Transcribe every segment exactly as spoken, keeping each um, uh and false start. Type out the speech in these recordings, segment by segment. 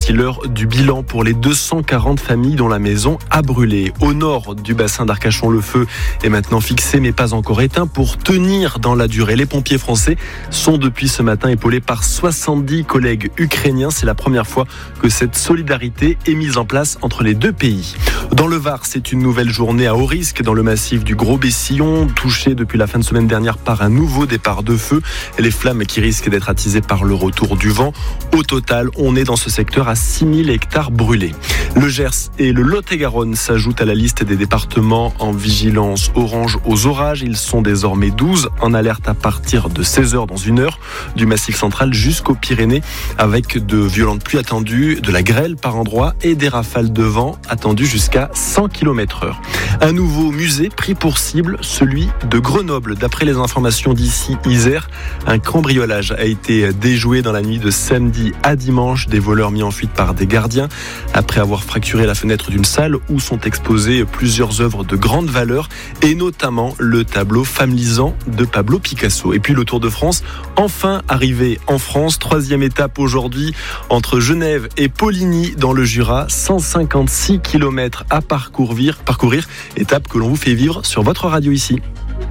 aussi l'heure du bilan pour les deux cent quarante familles dont la maison a brûlé. Au nord du bassin d'Arcachon, le feu est maintenant fixé mais pas encore éteint pour tenir dans la durée. Les pompiers français sont depuis ce matin épaulés par soixante-dix collègues ukrainiens. C'est la première fois que cette solidarité est mise en place entre les deux pays. Dans le Var, c'est une nouvelle journée à haut risque dans le massif du Gros-Bessillon, touché depuis la fin de semaine dernière par un nouveau départ de feu. Les flammes qui risquent d'être attisées par le retour du vent. Au total, on est dans ce secteur à six mille hectares brûlés. Le Gers et le Lot-et-Garonne s'ajoutent à la liste des départements en vigilance orange aux orages. Ils sont désormais douze en alerte à partir de seize heures dans une heure du Massif central jusqu'aux Pyrénées, avec de violentes pluies attendues, de la grêle par endroits et des rafales de vent attendues jusqu'à cent kilomètres heure. Un nouveau musée pris pour cible, celui de Grenoble. D'après les informations d'ici Isère, un cambriolage a été déjoué dans la nuit de samedi à dimanche. Des voleurs mis en fuite par des gardiens après avoir fracturé la fenêtre d'une salle où sont exposées plusieurs œuvres de grande valeur et notamment le tableau Femmes lisant de Pablo Picasso. Et puis le Tour de France, enfin arrivé en France. Troisième étape aujourd'hui entre Genève et Poligny dans le Jura. cent cinquante-six kilomètres à parcourir, parcourir, étape que l'on vous fait vivre sur votre radio ici.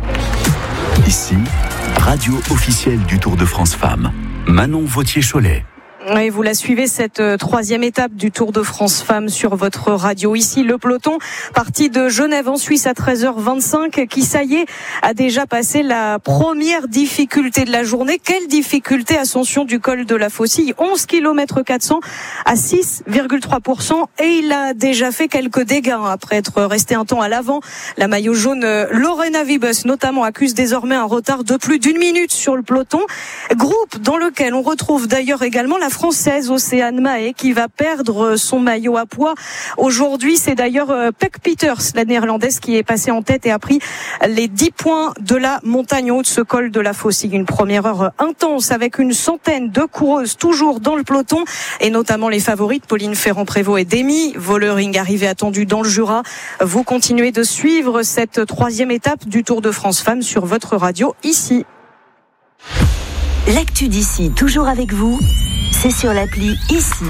Ici, radio officielle du Tour de France Femmes. Manon Vautier-Cholet. Et vous la suivez, cette troisième étape du Tour de France Femmes sur votre radio. Ici, le peloton parti de Genève en Suisse à treize heures vingt-cinq qui, ça y est, a déjà passé la première difficulté de la journée. Quelle difficulté? Ascension du col de la Faucille, onze kilomètres quatre cents à six virgule trois pour cent. Et il a déjà fait quelques dégâts après être resté un temps à l'avant. La maillot jaune Lorena Wiebes, notamment, accuse désormais un retard de plus d'une minute sur le peloton. Groupe dans lequel on retrouve d'ailleurs également la française Océane Mahé qui va perdre son maillot à pois. Aujourd'hui, c'est d'ailleurs Pek Peters, la néerlandaise, qui est passée en tête et a pris les dix points de la montagne haute, ce col de la Faucille. Une première heure intense avec une centaine de coureuses toujours dans le peloton et notamment les favorites Pauline Ferrand-Prévot et Demi Vollering, arrivée attendue dans le Jura. Vous continuez de suivre cette troisième étape du Tour de France Femmes sur votre radio ici. L'actu d'ici, toujours avec vous, c'est sur l'appli Ici.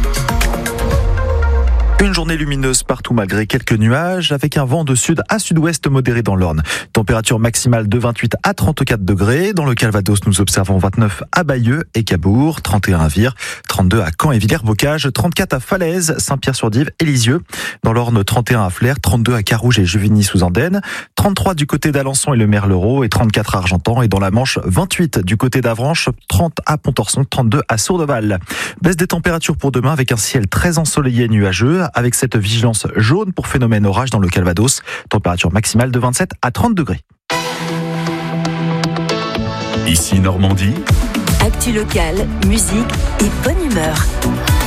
Une journée lumineuse partout malgré quelques nuages, avec un vent de sud à sud-ouest modéré dans l'Orne. Température maximale de vingt-huit à trente-quatre degrés. Dans le Calvados, nous observons vingt-neuf à Bayeux et Cabourg, trente et un à Vire, trente-deux à Caen et Villers-Bocage, trente-quatre à Falaise, Saint-Pierre-sur-Dive et Lisieux. Dans l'Orne, trente et un à Flers, trente-deux à Carouge et Juvigny-sous-Andenne, trente-trois du côté d'Alençon et le Merlereau et trente-quatre à Argentan. Et dans la Manche, vingt-huit du côté d'Avranches, trente à Pontorson, trente-deux à Sourdeval. Baisse des températures pour demain avec un ciel très ensoleillé et nuageux, avec cette vigilance jaune pour phénomène orage dans le Calvados. Température maximale de vingt-sept à trente degrés. Ici Normandie. Actu locale, musique et bonne humeur.